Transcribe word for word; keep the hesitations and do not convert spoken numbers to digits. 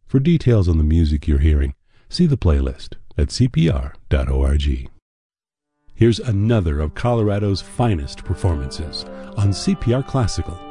For details on the music you're hearing, see the playlist at c p r dot org. Here's another of Colorado's finest performances on C P R Classical.